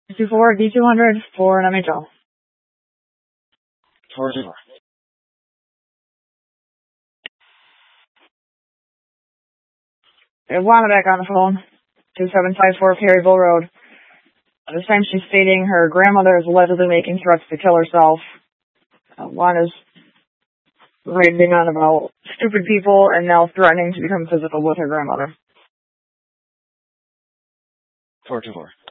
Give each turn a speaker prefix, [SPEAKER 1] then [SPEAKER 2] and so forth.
[SPEAKER 1] 24 D200 for an MHL.
[SPEAKER 2] 424.
[SPEAKER 1] We have Lana back on the phone. 2754 Perryville Road. This time she's stating her grandmother is allegedly making threats to kill herself. Lana's raving on about stupid people and now threatening to become physical with her grandmother.
[SPEAKER 2] 424.